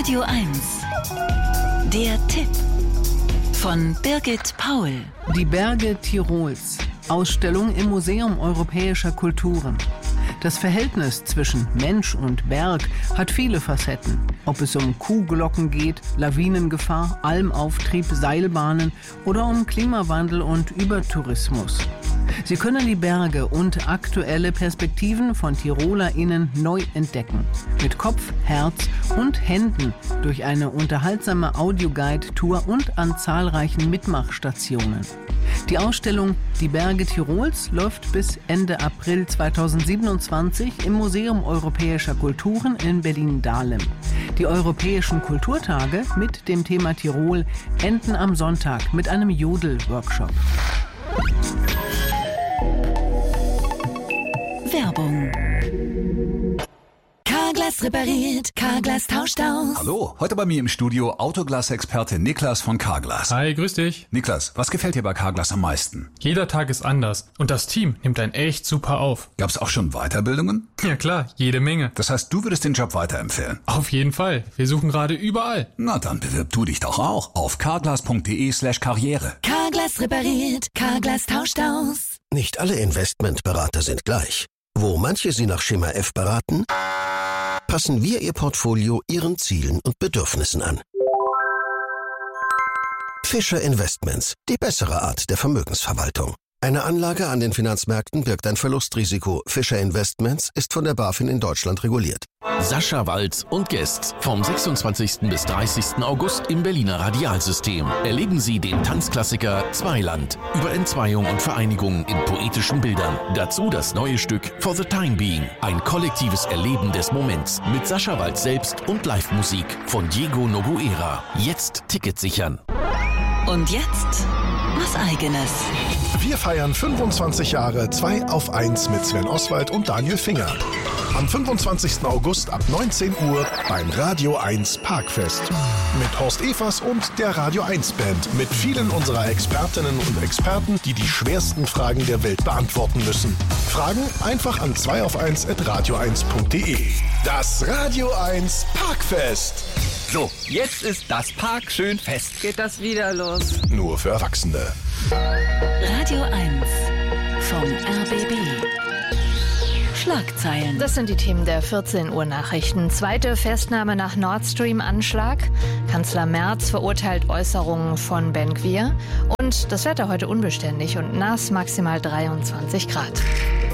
Radio 1. Der Tipp von Birgit Paul. Die Berge Tirols. Ausstellung im Museum Europäischer Kulturen. Das Verhältnis zwischen Mensch und Berg hat viele Facetten. Ob es um Kuhglocken geht, Lawinengefahr, Almauftrieb, Seilbahnen oder um Klimawandel und Übertourismus. Sie können die Berge und aktuelle Perspektiven von TirolerInnen neu entdecken. Mit Kopf, Herz und Händen durch eine unterhaltsame Audioguide-Tour und an zahlreichen Mitmachstationen. Die Ausstellung Die Berge Tirols läuft bis Ende April 2027 im Museum Europäischer Kulturen in Berlin-Dahlem. Die Europäischen Kulturtage mit dem Thema Tirol enden am Sonntag mit einem Jodel-Workshop. Werbung. Carglass repariert, Carglass tauscht aus. Hallo, heute bei mir im Studio Autoglas-Experte Niklas von Carglass. Hi, grüß dich. Niklas, was gefällt dir bei Carglass am meisten? Jeder Tag ist anders und das Team nimmt einen echt super auf. Gab's auch schon Weiterbildungen? Ja klar, jede Menge. Das heißt, du würdest den Job weiterempfehlen? Auf jeden Fall. Wir suchen gerade überall. Na, dann bewirb du dich doch auch auf carglass.de/karriere. Carglass repariert, Carglass tauscht aus. Nicht alle Investmentberater sind gleich. Wo manche Sie nach Schema F beraten, passen wir Ihr Portfolio Ihren Zielen und Bedürfnissen an. Fischer Investments, die bessere Art der Vermögensverwaltung. Eine Anlage an den Finanzmärkten birgt ein Verlustrisiko. Fischer Investments ist von der BaFin in Deutschland reguliert. Sascha Walz und Guests vom 26. bis 30. August im Berliner Radialsystem. Erleben Sie den Tanzklassiker Zweiland über Entzweiung und Vereinigung in poetischen Bildern. Dazu das neue Stück For the Time Being. Ein kollektives Erleben des Moments mit Sascha Walz selbst und Live-Musik von Diego Noguera. Jetzt Ticket sichern. Und jetzt was Eigenes. Wir feiern 25 Jahre 2 auf 1 mit Sven Oswald und Daniel Finger. Am 25. August ab 19 Uhr beim Radio 1 Parkfest. Mit Horst Evers und der Radio 1 Band. Mit vielen unserer Expertinnen und Experten, die die schwersten Fragen der Welt beantworten müssen. Fragen einfach an 2auf1@radio1.de. Das Radio 1 Parkfest. So, jetzt ist das Park schön fest. Geht das wieder los? Nur für Erwachsene. Radio 1 vom RBB. Schlagzeilen. Das sind die Themen der 14 Uhr Nachrichten. Zweite Festnahme nach Nord Stream-Anschlag. Kanzler Merz verurteilt Äußerungen von Ben-Gvir. Und das Wetter heute unbeständig und nass, maximal 23 Grad.